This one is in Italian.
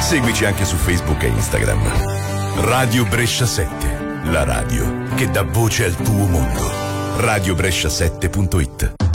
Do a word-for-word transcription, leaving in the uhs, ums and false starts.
Seguici anche su Facebook e Instagram. Radio Brescia sette, la radio che dà voce al tuo mondo. radio brescia sette punto it.